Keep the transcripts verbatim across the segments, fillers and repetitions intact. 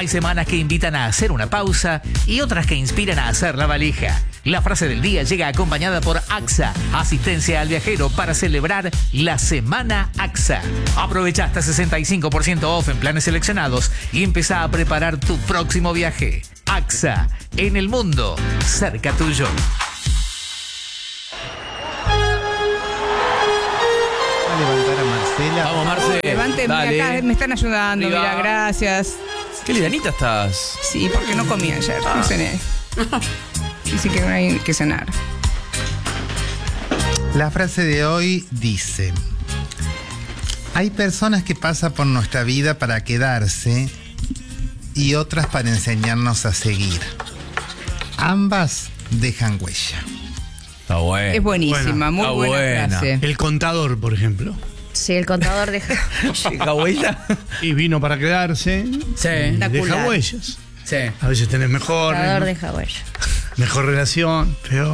Hay semanas que invitan a hacer una pausa y otras que inspiran a hacer la valija. La frase del día llega acompañada por A X A, asistencia al viajero para celebrar la Semana A X A. Aprovecha hasta sesenta y cinco por ciento off en planes seleccionados y empezá a preparar tu próximo viaje. A X A, en el mundo, cerca tuyo. A levantar a Marcela. Vamos, Marce. Levántenme Dale. acá, me están ayudando, Arriba. mira, gracias. Qué livianita estás. Sí, porque no comí ayer, Ah. no cené. Dice que no hay que cenar. La frase de hoy dice: hay personas que pasan por nuestra vida para quedarse y otras para enseñarnos a seguir. Ambas dejan huella. Está bueno. Es buenísima, Buena. muy Está buena, buena. frase. El contador, por ejemplo. Sí, el contador deja. ¿Llega huella? Y vino para quedarse. Sí. Y deja Espectacular. huellas. Sí. A veces tenés mejor, contador deja huella. mejor relación, peor.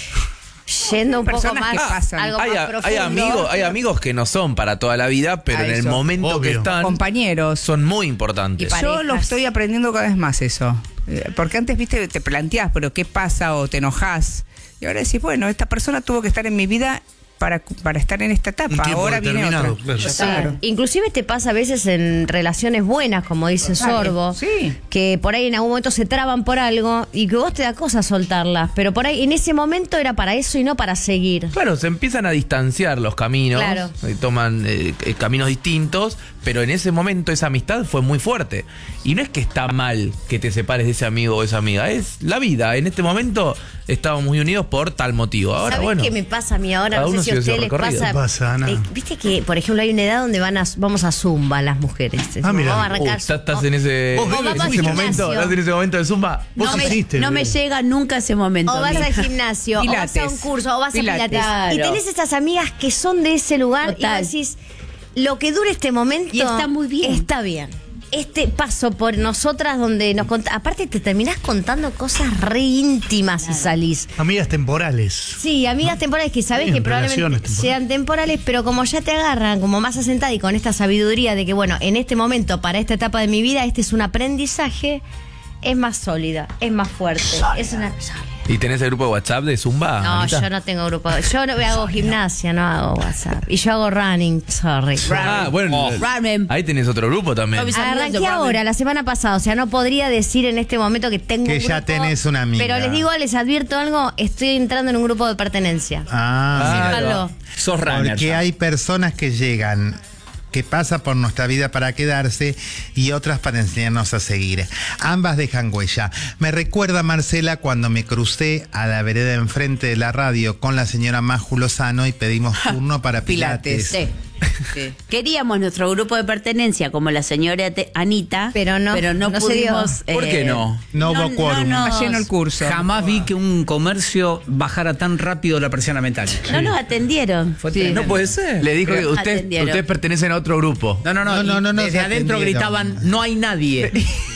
Yendo un poco Personas más, que pasan. algo Hay, más a- profundo. hay amigos, hay amigos que no son para toda la vida, pero A en el eso. momento que Obvio. están Compañeros. son muy importantes. Y parejas. Yo lo estoy aprendiendo cada vez más eso. Eh, Porque antes, viste, te planteás, pero ¿qué pasa? O te enojás. Y ahora decís, bueno, esta persona tuvo que estar en mi vida para, para estar en esta etapa. Un tiempo Ahora viene determinado, otra. claro. Sí. Claro. Inclusive te pasa a veces en relaciones buenas, como dice Total, Sorbo, sí. que por ahí en algún momento se traban por algo y que vos te da cosa soltarlas, pero por ahí en ese momento era para eso y no para seguir. Claro, se empiezan a distanciar los caminos, Claro. y toman eh, eh, caminos distintos, pero en ese momento esa amistad fue muy fuerte. Y no es que está mal que te separes de ese amigo o esa amiga, es la vida. En este momento estamos muy unidos por tal motivo. Ahora, ¿Sabés bueno, qué me pasa a mí ahora? cada No uno sé si a sigue su ustedes les recorrido. pasa. No pasa nada. Eh, Viste que, por ejemplo, hay una edad donde van a, vamos a Zumba las mujeres. Ah, Vamos mirá. a Uh, arrancar. estás, estás en ese, Vos O bebés, vamos en al ese momento, gimnasio. estás en ese momento de Zumba. Vos No me, hiciste, no me bebé. llega nunca ese momento. O vas a mí. al gimnasio, o vas a Pilates. un curso, o vas Pilates. a Pilates. Claro. Y tenés esas amigas que son de ese lugar Total. y vos decís, lo que dure este momento Y está muy bien. Está bien. Este paso por nosotras donde nos cont- aparte te terminás contando cosas re íntimas si salís. Amigas temporales. Sí, amigas temporales que sabés Sí, que probablemente relaciones temporales. sean temporales, pero como ya te agarran como más asentada y con esta sabiduría de que, bueno, en este momento, para esta etapa de mi vida, este es un aprendizaje, es más sólida, es más fuerte. Es una ¿Y tenés el grupo de WhatsApp de Zumba? No, Anita? yo no tengo grupo. Yo no hago gimnasia, no hago WhatsApp. Y yo hago running, sorry. Ah, bueno, Running. ahí tenés otro grupo también. Mis amigos de Arranqué running. ahora, la semana pasada, o sea, no podría decir en este momento que tengo Que un ya grupo, tenés una amiga. Pero les digo, les advierto algo, estoy entrando en un grupo de pertenencia. Ah, Síganlo. Sos runner. porque ya. hay personas que llegan, que pasan por nuestra vida para quedarse y otras para enseñarnos a seguir. Ambas dejan huella. Me recuerda, Marcela, cuando me crucé a la vereda enfrente de la radio con la señora Maju Lozano y pedimos turno para Pilates. Pilates. Sí. Sí. Queríamos nuestro grupo de pertenencia como la señora Te- Anita, Pero no, pero no, no se dio. pudimos. ¿Por qué no? No hubo quórum. nos- Está lleno el curso. Jamás vi que un comercio bajara tan rápido la presión mental. no nos atendieron. Fue Sí. tremendo. No puede ser. Le dijo que Pero usted, atendieron. ustedes pertenecen a otro grupo. No, no, no. No, no, y no, no, desde se adentro atendieron. gritaban, no hay nadie.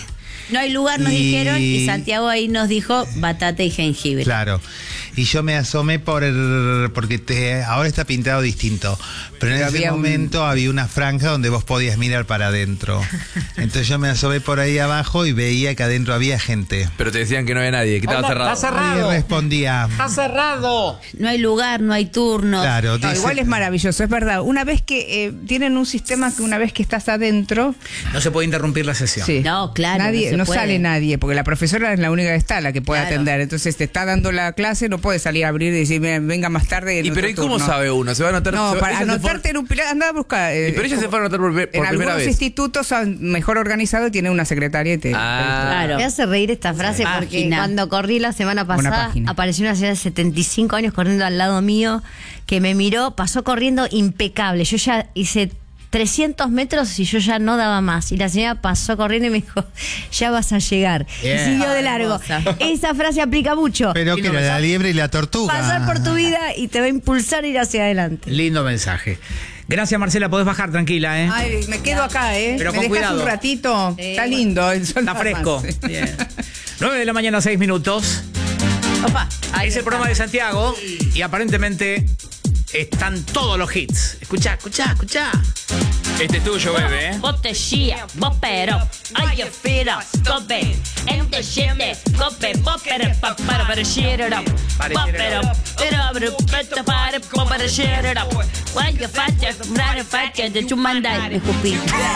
No hay lugar, nos Y- dijeron, y Santiago ahí nos dijo batata y jengibre. Claro. Y yo me asomé por el, porque te, ahora está pintado distinto. Pero en Pero ese había un- momento había una franja donde vos podías mirar para adentro. Entonces yo me asomé por ahí abajo y veía que adentro había gente. Pero te decían que no había nadie, que estaba cerrado. Y respondía. ¡Está cerrado! No hay lugar, no hay turnos. Claro, No, dice- igual es maravilloso, es verdad. Una vez que eh, tienen un sistema que una vez que estás adentro, No se puede interrumpir la sesión. sí. No, claro, nadie, no se no puede. sale nadie, porque la profesora es la única que está, la que puede Claro. atender. Entonces te está dando la clase, no puede salir a abrir y decir, "Mira, venga más tarde. en ¿Y pero otro ¿y cómo turno". sabe uno? ¿Se va a anotar? No, se va- para ella se fue- anotarte en un pilar, anda a buscar. eh, Y pero ella se fue a anotar por, por en primera algunos vez. institutos son mejor organizados y tienen una secretaria y te. Ah, Claro. Me hace reír esta frase porque Página. cuando corrí la semana Buena pasada página. apareció una señora de setenta y cinco años corriendo al lado mío que me miró, pasó corriendo impecable. Yo ya hice trescientos metros y yo ya no daba más. Y la señora pasó corriendo y me dijo, ya vas a llegar. Bien. Y siguió de largo. Hermosa. Esa frase aplica mucho. Pero que era la liebre y la tortuga. Pasar por tu vida y te va a impulsar a ir hacia adelante. Lindo mensaje. Gracias, Marcela. Podés bajar tranquila, ¿eh? Ay, me quedo acá, ¿eh? Pero me con dejas cuidado. un ratito. Sí. Está lindo el sol. Está nada fresco. más. Bien. nueve de la mañana, seis minutos. Opa, ahí Es el está. programa de Santiago y aparentemente están todos los hits. Escuchá, escuchá, escuchá. Este es tuyo, bebé, ¿eh? Botellía, bopero, ay, yo firo, cope, ente shende, cope, bopero, paparo, para shirero, bopero, pero abro, peto, para, para shirero, guayo, facha, raro, facha, de chumandai, me escupí.